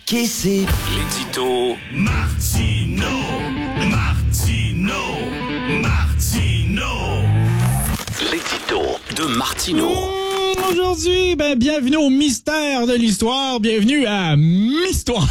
c'est? L'édito Martino. L'édito de Martino. Aujourd'hui, bienvenue au mystère de l'histoire. Bienvenue à Mistoire.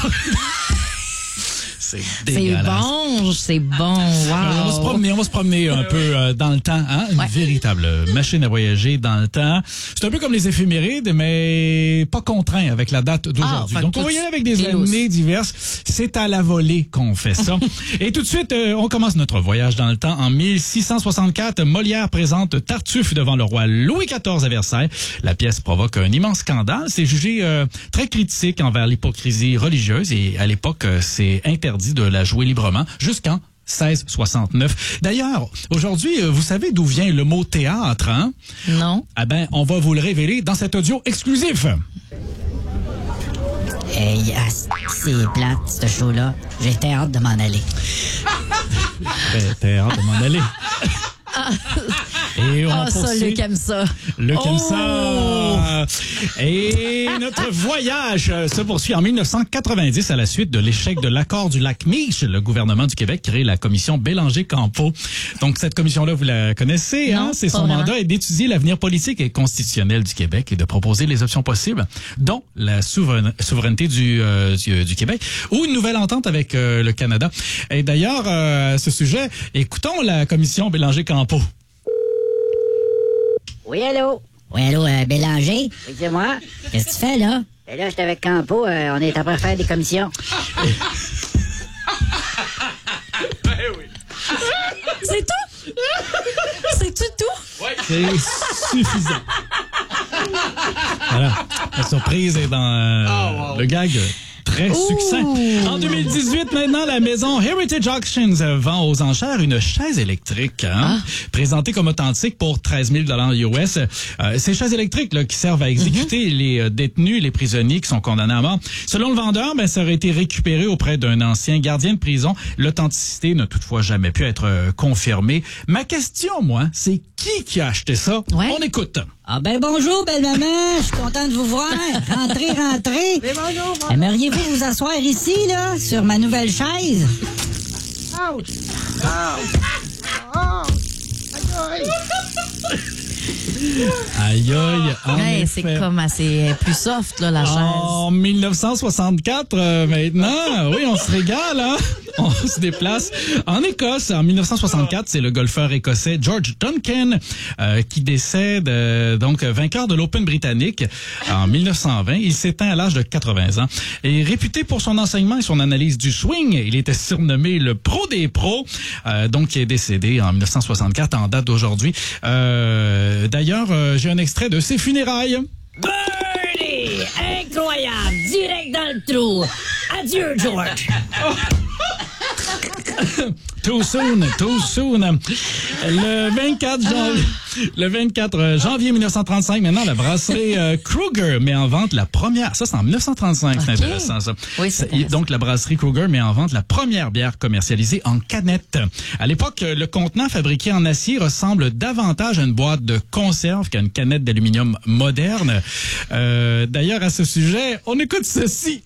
C'est dégueulasse. C'est bon, wow. On va se promener un peu dans le temps, hein? Une véritable machine à voyager dans le temps. C'est un peu comme les éphémérides, mais pas contraint avec la date d'aujourd'hui. Donc, on va y aller avec des années diverses. C'est à la volée qu'on fait ça. Et tout de suite, on commence notre voyage dans le temps. En 1664, Molière présente Tartuffe devant le roi Louis XIV à Versailles. La pièce provoque un immense scandale. C'est jugé très critique envers l'hypocrisie religieuse et à l'époque, c'est interdit de la jouer librement jusqu'en 1669. D'ailleurs, aujourd'hui, vous savez d'où vient le mot théâtre, hein? Non. On va vous le révéler dans cet audio exclusif. Hey, c'est plate, ce show-là. J'ai hâte de m'en aller. T'as hâte de m'en aller. Et on ça, poursuit. Luc aime ça. Luc aime ça. Et notre voyage se poursuit en 1990 à la suite de l'échec de l'accord du lac Mich. Le gouvernement du Québec crée la commission Bélanger-Campeau. Donc, cette commission-là, vous la connaissez, hein? C'est son mandat est d'étudier l'avenir politique et constitutionnel du Québec et de proposer les options possibles, dont la souveraineté du Québec ou une nouvelle entente avec le Canada. Et d'ailleurs, à ce sujet, écoutons la commission Bélanger-Campeau. Oui, allô? Oui, allô, Bélanger? Oui, c'est moi. Qu'est-ce que tu fais, là? Et là, j'étais avec Campo, on est en train de faire des commissions. C'est tout? C'est-tu tout? Oui. C'est suffisant. Voilà. La surprise est dans le gag. Très succinct. En 2018, maintenant, la maison Heritage Auctions vend aux enchères une chaise électrique, présentée comme authentique pour 13 000 US. Ces chaises électriques là, qui servent à exécuter les détenus, les prisonniers qui sont condamnés à mort. Selon le vendeur, ça aurait été récupéré auprès d'un ancien gardien de prison. L'authenticité n'a toutefois jamais pu être confirmée. Ma question, moi, c'est qui a acheté ça? Ouais. On écoute. Ah bonjour, belle maman, je suis content de vous voir. Rentrez. Mais bonjour, Aimeriez-vous vous asseoir ici, là, sur ma nouvelle chaise? Aïe, Ouais, c'est comme assez plus soft, là, la chaise. En 1964, maintenant, oui, on se régale, hein? On se déplace en Écosse. En 1964, c'est le golfeur écossais George Duncan qui décède, donc vainqueur de l'Open britannique en 1920. Il s'éteint à l'âge de 80 ans. Et réputé pour son enseignement et son analyse du swing, il était surnommé le pro des pros, donc qui est décédé en 1964 en date d'aujourd'hui. D'ailleurs, j'ai un extrait de ses funérailles. Birdie! Incroyable! Direct dans le trou! Adieu, George! Too soon. Le 24 janvier 1935, maintenant, la brasserie Kruger met en vente la première... Ça, c'est en 1935, c'est intéressant, ça. Oui, c'est intéressant. Donc, la brasserie Kruger met en vente la première bière commercialisée en canette. À l'époque, le contenant fabriqué en acier ressemble davantage à une boîte de conserve qu'à une canette d'aluminium moderne. D'ailleurs, à ce sujet, on écoute ceci.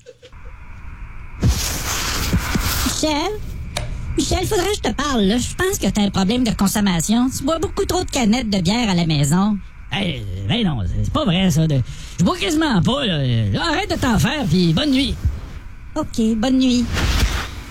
Michel, faudrait que je te parle, là. Je pense que t'as un problème de consommation. Tu bois beaucoup trop de canettes de bière à la maison. Ben non, c'est pas vrai, ça. Je bois quasiment pas, là. Arrête de t'en faire, puis bonne nuit. OK, bonne nuit.